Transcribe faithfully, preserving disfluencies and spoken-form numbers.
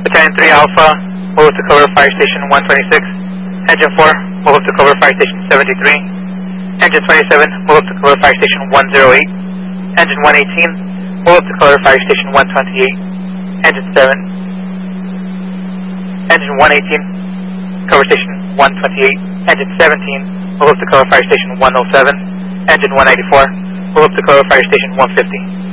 Battalion three Alpha, move to cover Fire Station one twenty-six. Engine four, move to cover Fire Station seventy-three. Engine twenty-seven, move to cover Fire Station one oh eight. Engine one eighteen, move to cover Fire Station one twenty-eight. Engine seven. Engine one eighteen, cover Station one twenty-eight. Engine seventeen, move to cover Fire Station one oh seven. Engine one ninety-four, move to cover Fire Station one fifty.